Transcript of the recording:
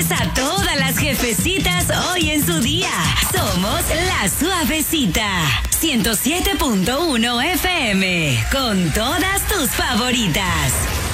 a todas las jefecitas hoy en su día. Somos La Suavecita. 107.1 FM. Con todas tus favoritas.